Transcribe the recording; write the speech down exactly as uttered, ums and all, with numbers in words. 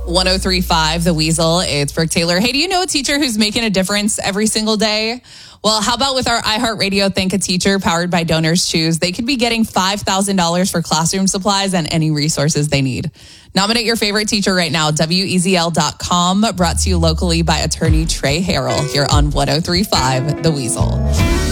ten thirty-five, The Weasel. It's Brooke Taylor. Hey, do you know a teacher who's making a difference every single day? Well, how about with our iHeartRadio Thank a Teacher powered by Donors Choose? They could be getting five thousand dollars for classroom supplies and any resources they need. Nominate your favorite teacher right now, W E Z L dot com, brought to you locally by attorney Trey Harrell here on ten thirty-five, The Weasel.